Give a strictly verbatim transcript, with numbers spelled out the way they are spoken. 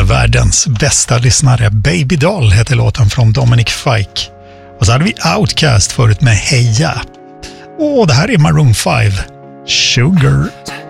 världens bästa lyssnare. Baby Doll heter låten från Dominic Fike. Och så hade vi Outcast förut med Heja. Och det här är Maroon five, Sugar.